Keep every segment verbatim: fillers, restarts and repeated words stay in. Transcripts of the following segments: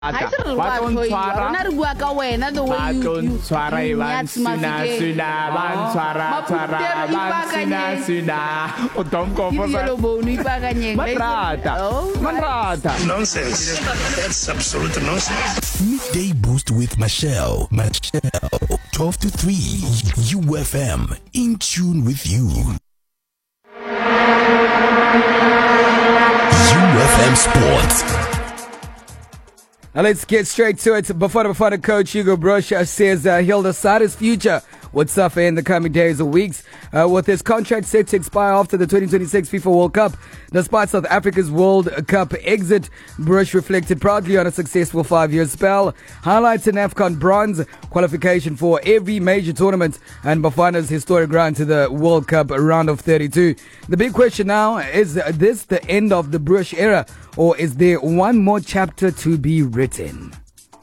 Ha se re bua go rona re bua ka wena the way you you tshwara e ba sina sina ba tshwara tshwara ba sina sina o donko for ba lo bonu ipakanyeng Manrata Manrata Nonsense. That's absolute nonsense. Midday Boost with Michelle. Michelle, twelve to three, U F M, in tune with you. U F M Sports. Now let's get straight to it. Before before the coach Hugo Broos says uh, he'll decide his future with SAFA in the coming days or weeks, uh, with his contract set to expire after the twenty twenty-six FIFA World Cup. Despite South Africa's World Cup exit, Broos reflected proudly on a successful five-year spell, highlighting AFCON bronze qualification for every major tournament and Bafana's historic run to the World Cup round of thirty-two. The big question now, is this the end of the Broos era, or is there one more chapter to be written?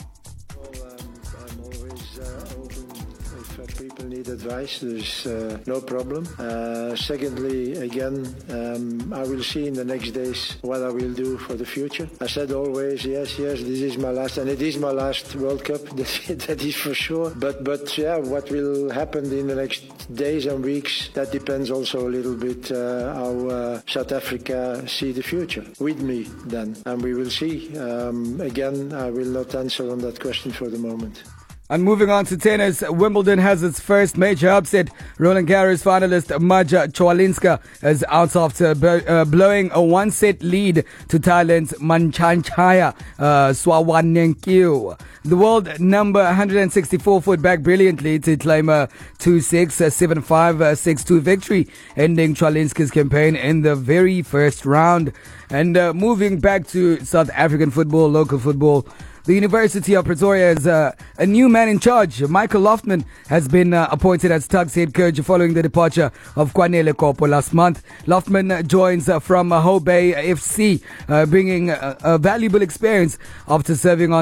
Advice, there's uh, no problem. Uh, secondly, again, um, I will see in the next days what I will do for the future. I said always, yes, yes, this is my last, and it is my last World Cup, that, that is for sure. But, but yeah, what will happen in the next days and weeks, that depends also a little bit uh, how uh, South Africa see the future with me then, and we will see. Um, again, I will not answer on that question for the moment. And moving on to tennis, Wimbledon has its first major upset. Roland Garros finalist Maja Chwalinska is out after uh, blowing a one-set lead to Thailand's Manchanchaya uh, Swawanenkyu. The world number one sixty-four fought back brilliantly to claim a two six, seven five, six two victory, ending Chwalinska's campaign in the very first round. And uh, moving back to South African football, local football, the University of Pretoria has uh, a new man in charge. Michael Loftman has been uh, appointed as Tuks head coach following the departure of Kwanele Kopo last month. Loftman joins uh, from uh, Ho Bay F C, uh, bringing uh, a valuable experience after serving on